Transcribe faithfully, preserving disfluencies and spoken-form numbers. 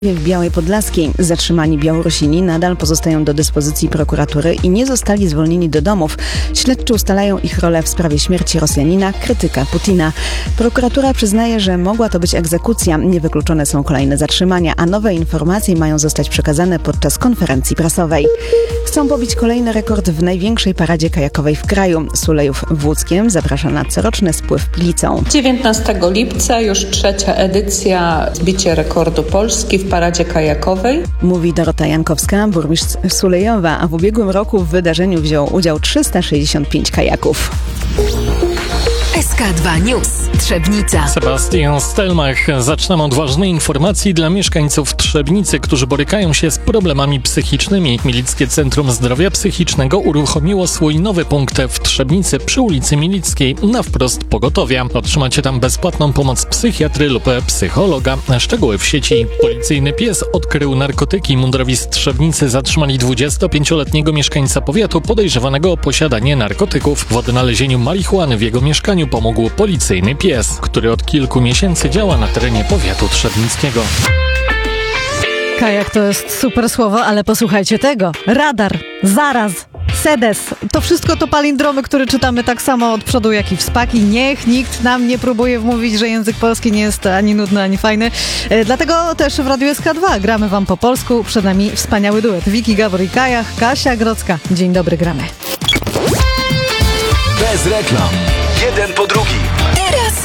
W Białej Podlaskiej zatrzymani Białorusini nadal pozostają do dyspozycji prokuratury i nie zostali zwolnieni do domów. Śledczy ustalają ich rolę w sprawie śmierci Rosjanina, krytyka Putina. Prokuratura przyznaje, że mogła to być egzekucja. Niewykluczone są kolejne zatrzymania, a nowe informacje mają zostać przekazane podczas konferencji prasowej. Chcą pobić kolejny rekord w największej paradzie kajakowej w kraju. Sulejów w Łódzkiem zaprasza na coroczny spływ Plicą. dziewiętnastego lipca już trzecia edycja zbicie rekordu Polski w paradzie kajakowej. Mówi Dorota Jankowska, burmistrz Sulejowa, a w ubiegłym roku w wydarzeniu wziął udział trzysta sześćdziesiąt pięć kajaków. S K dwa News. Trzebnica. Sebastian Stelmach. Zaczynam od ważnej informacji dla mieszkańców Trzebnicy, którzy borykają się z problemami psychicznymi. Milickie Centrum Zdrowia Psychicznego uruchomiło swój nowy punkt w Trzebnicy przy ulicy Milickiej na wprost pogotowia. Otrzymacie tam bezpłatną pomoc psychiatry lub psychologa. Szczegóły w sieci. Policyjny pies odkrył narkotyki. Mundurowi z Trzebnicy zatrzymali dwudziestopięcioletniego mieszkańca powiatu podejrzewanego o posiadanie narkotyków. W odnalezieniu marihuany w jego mieszkaniu pomógł policyjny pies, który od kilku miesięcy działa na terenie powiatu trzebnickiego. Kajak to jest super słowo, ale posłuchajcie tego. Radar, zaraz, sedes. To wszystko to palindromy, które czytamy tak samo od przodu, jak i w spaki. Niech nikt nam nie próbuje wmówić, że język polski nie jest ani nudny, ani fajny. E, dlatego też w Radiu S K dwa gramy wam po polsku. Przed nami wspaniały duet. Wiki Gabor i Kajach, Kasia Grodzka. Dzień dobry, gramy. Bez reklam. Jeden po drugim.